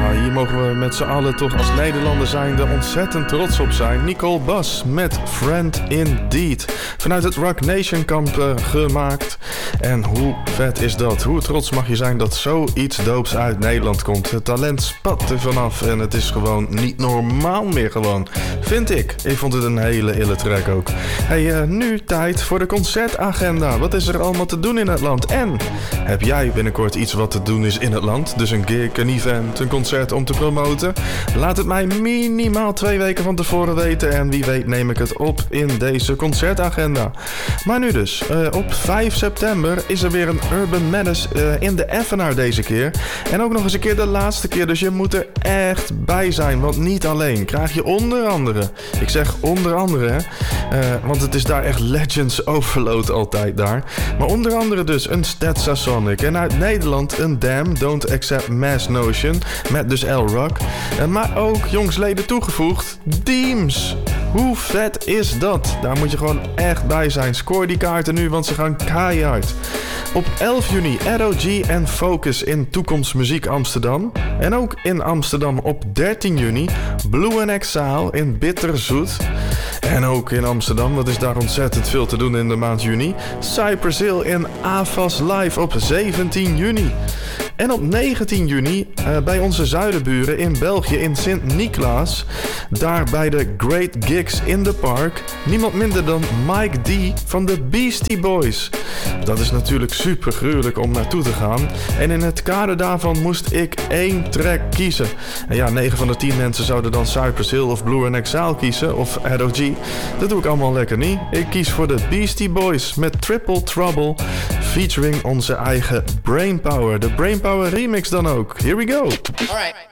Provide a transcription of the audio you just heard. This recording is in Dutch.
Ja, hier mogen we met z'n allen toch als Nederlander zijnde ontzettend trots op zijn. Nicole Bas met Friend Indeed. Vanuit het Rock Nation kamp gemaakt. En hoe vet is dat? Hoe trots mag je zijn dat zoiets doops uit Nederland komt? Het talent spat er vanaf en het is gewoon niet normaal meer gewoon. Vind ik. Ik vond het een hele ille track ook. Hey, nu tijd voor de concertagenda. Wat is er allemaal te doen in het land? En heb jij binnenkort iets wat te doen is in het land? Dus een gig, een event, een concert om te promoten? Laat het mij minimaal 2 weken van tevoren weten en wie weet neem ik het op in deze concertagenda. Maar nu dus, op 5 september is er weer een Urban Madness in de Effenaar deze keer. En ook nog eens een keer de laatste keer, dus je moet er echt bij zijn. Want niet alleen krijg je onder andere, ik zeg onder andere, want het is daar echt Legends overload altijd daar. Maar onder andere dus een Stetsasonic en uit Nederland een Damn Don't Accept Mass Notion met dus L-Rock. Maar ook jongsleden toegevoegd, Deems. Hoe vet is dat? Daar moet je gewoon echt bij zijn. Scoor die kaarten nu, want ze gaan keihard. Op 11 juni ROG en Focus in Toekomst Muziek Amsterdam. En ook in Amsterdam op 13 juni Blue and Exile in Bitterzoet. En ook in Amsterdam, wat is daar ontzettend veel te doen in de maand juni. Cypress Hill in AFAS Live op 17 juni. En op 19 juni bij onze zuidenburen in België in Sint-Niklaas. Daar bij de Great Gigs in the Park. Niemand minder dan Mike D van de Beastie Boys. Dat is natuurlijk super gruwelijk om naartoe te gaan. En in het kader daarvan moest ik 1 track kiezen. En ja, 9 van de 10 mensen zouden dan Cypress Hill of Blue and Exile kiezen. Of ROG. Dat doe ik allemaal lekker niet. Ik kies voor de Beastie Boys met Triple Trouble. Featuring onze eigen Brainpower. De Brainpower remix dan ook. Here we go. Alright.